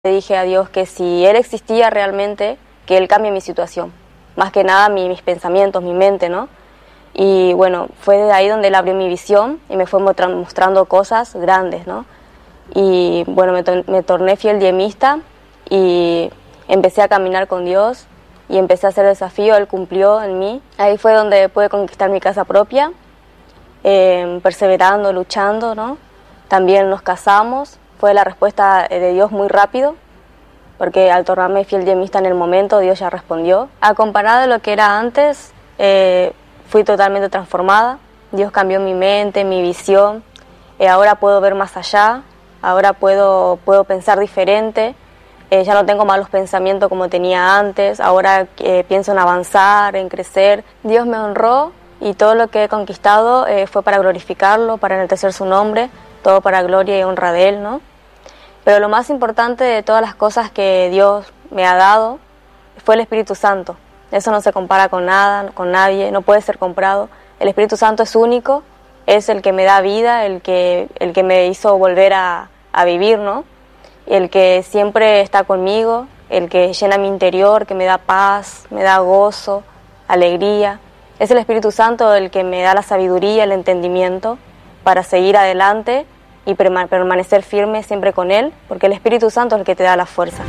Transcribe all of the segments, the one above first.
Le dije a Dios que si Él existía realmente, que Él cambie mi situación. Más que nada mis pensamientos, mi mente, ¿no? Y bueno, fue de ahí donde Él abrió mi visión y me fue mostrando cosas grandes, ¿no? Y bueno, me torné fiel diemista y empecé a caminar con Dios y empecé a hacer desafío. Él cumplió en mí. Ahí fue donde pude conquistar mi casa propia, perseverando, luchando, ¿no? También nos casamos. Fue la respuesta de Dios muy rápido, porque al tornarme fiel diemista en el momento, Dios ya respondió. A comparado de lo que era antes, fui totalmente transformada. Dios cambió mi mente, mi visión. Ahora puedo ver más allá, ahora puedo pensar diferente. Ya no tengo malos pensamientos como tenía antes, ahora pienso en avanzar, en crecer. Dios me honró y todo lo que he conquistado fue para glorificarlo, para enaltecer su nombre, todo para gloria y honra de Él, ¿no? Pero lo más importante de todas las cosas que Dios me ha dado fue el Espíritu Santo. Eso no se compara con nada, con nadie, no puede ser comprado. El Espíritu Santo es único, es el que me da vida, el que me hizo volver a vivir, ¿no? El que siempre está conmigo, el que llena mi interior, que me da paz, me da gozo, alegría. Es el Espíritu Santo el que me da la sabiduría, el entendimiento para seguir adelante y permanecer firme siempre con Él, porque el Espíritu Santo es el que te da la fuerza.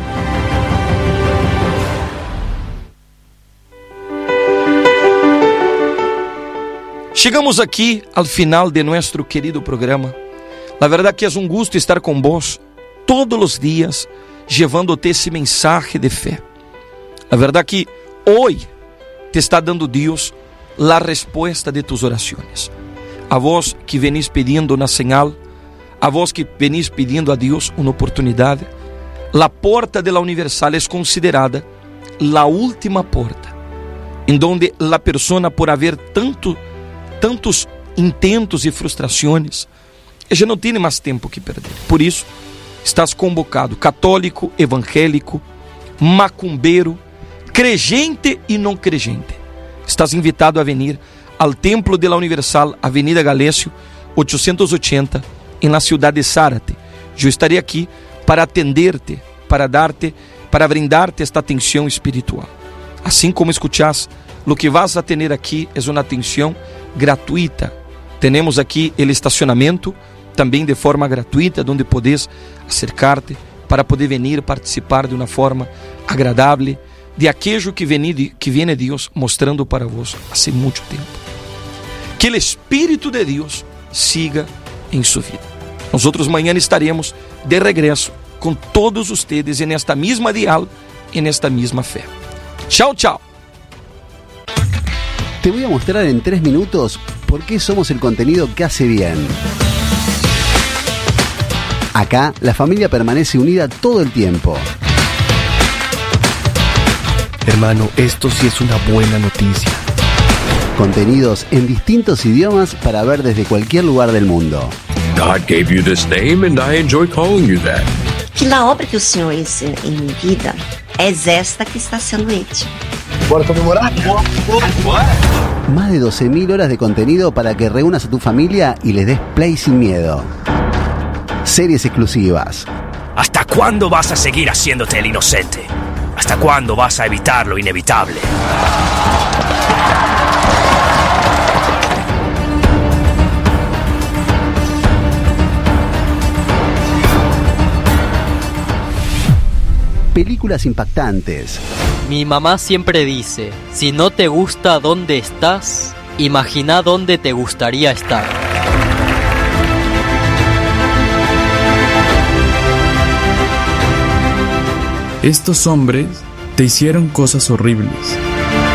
Chegamos aqui ao final de nosso querido programa. La verdad que é um gusto estar com vós todos os dias, llevando-te esse mensagem de fé. La verdad que hoje te está dando Deus a resposta de tus orações. A vós que venís pedindo uma señal, a vós que venís pedindo a Deus uma oportunidade, a porta de la Universal é considerada a última porta, em donde a persona, por haver tantos intentos e frustrações, já não tem mais tempo que perder. Por isso, estás convocado, católico, evangélico, macumbeiro, creyente e não creyente. Estás invitado a venir ao Templo de la Universal, Avenida Galécio, 880, em la ciudad de Zárate. Eu estarei aqui para atender-te, para brindar-te esta atenção espiritual. Assim como escuchás, lo que vas a tener aqui é uma atenção gratuita. Temos aqui o estacionamento, também de forma gratuita, onde podes acercar-te para poder venir participar de uma forma agradável de aquello que viene Deus mostrando para vós há muito tempo. Que o Espírito de Deus siga em sua vida. Nós outros amanhã estaremos de regresso com todos ustedes nesta mesma dial e nesta mesma fé. Tchau, tchau. Te voy a mostrar en 3 minutos por qué somos el contenido que hace bien. Acá, la familia permanece unida todo el tiempo. Hermano, esto sí es una buena noticia. Contenidos en distintos idiomas para ver desde cualquier lugar del mundo. God gave you this name and I enjoy calling you that. Que la obra que o Senhor hizo en mi vida es esta que está siendo hecha. ¿Por conmemorar? Más de 12.000 horas de contenido para que reúnas a tu familia y les des play sin miedo. Series exclusivas. ¿Hasta cuándo vas a seguir haciéndote el inocente? ¿Hasta cuándo vas a evitar lo inevitable? Películas impactantes. Mi mamá siempre dice, si no te gusta dónde estás, imagina dónde te gustaría estar. Estos hombres te hicieron cosas horribles.